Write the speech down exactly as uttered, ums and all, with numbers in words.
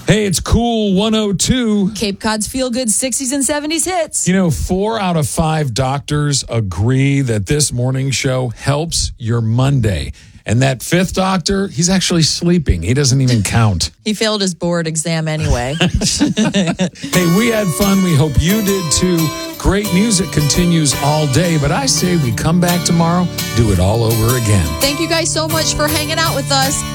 Hey, it's Cool one oh two. Cape Cod's feel-good sixties and seventies hits. You know, four out of five doctors agree that this morning show helps your Monday. And that fifth doctor, he's actually sleeping. He doesn't even count. He failed his board exam anyway. Hey, we had fun. We hope you did too. Great music continues all day, but I say we come back tomorrow, do it all over again. Thank you guys so much for hanging out with us.